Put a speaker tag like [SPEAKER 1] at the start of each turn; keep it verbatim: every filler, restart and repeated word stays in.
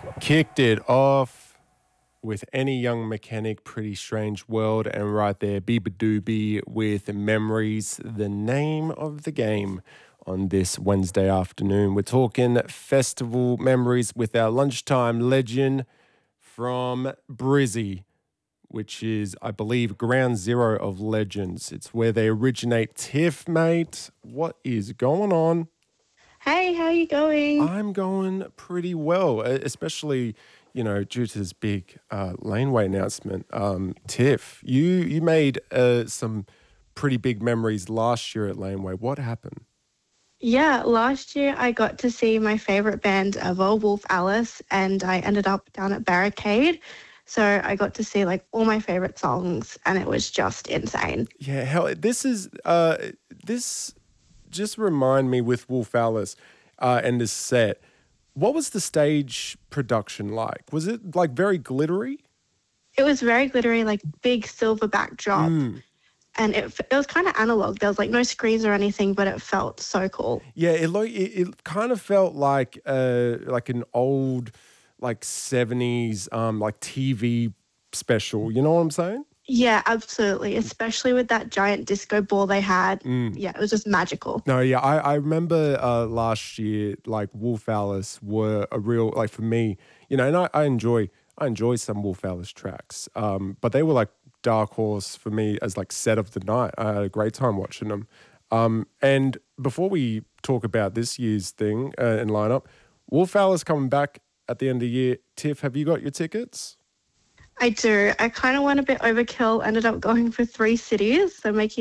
[SPEAKER 1] Kicked it off with Any Young Mechanic, Pretty Strange World, and right there, Biba Doobie with Memories, the name of the game on this Wednesday afternoon. We're talking festival memories with our lunchtime legend from Brizzy, which is, I believe, ground zero of legends. It's where they originate. Tiff, mate, what is going on?
[SPEAKER 2] Hey, how you going?
[SPEAKER 1] I'm going pretty well, e- especially, you know, due to this big uh, laneway announcement. Um, Tiff, you you made uh, some pretty big memories last year at Laneway. What happened?
[SPEAKER 2] Yeah, last year I got to see my favorite band ever, Wolf Alice, and I ended up down at Barricade. So I got to see like all my favorite songs, and it was just insane.
[SPEAKER 1] Yeah, hell, this is uh, this. Just remind me with Wolf Alice uh, and this set. What was the stage production like? Was it like very glittery?
[SPEAKER 2] It was very glittery, like big silver backdrop,
[SPEAKER 1] Mm.
[SPEAKER 2] and it f- it was kind of analog. There was like no screens or anything, but it felt so cool.
[SPEAKER 1] Yeah, it like it, it kind of felt like uh like an old like seventies um like T V special. You know what I'm saying?
[SPEAKER 2] Yeah, absolutely. Especially with that giant disco ball they had.
[SPEAKER 1] Mm.
[SPEAKER 2] Yeah, it was just magical.
[SPEAKER 1] No, yeah, I, I remember uh, last year, like Wolf Alice were a real like for me, you know, and I, I enjoy I enjoy some Wolf Alice tracks, um, but they were like dark horse for me as like set of the night. I had a great time watching them. Um, and before we talk about this year's thing uh, and lineup, Wolf Alice coming back at the end of the year. Tiff, have you got your tickets?
[SPEAKER 2] I do. I kind of went a bit overkill, ended up going for three cities, so making